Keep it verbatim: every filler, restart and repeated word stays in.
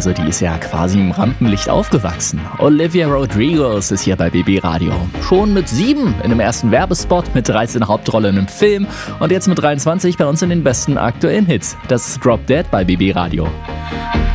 Also die ist ja quasi im Rampenlicht aufgewachsen. Olivia Rodrigo ist hier bei B B Radio. Schon mit sieben in dem ersten Werbespot, mit dreizehn Hauptrollen im Film und jetzt mit dreiundzwanzig bei uns in den besten aktuellen Hits. Das ist Drop Dead bei B B Radio.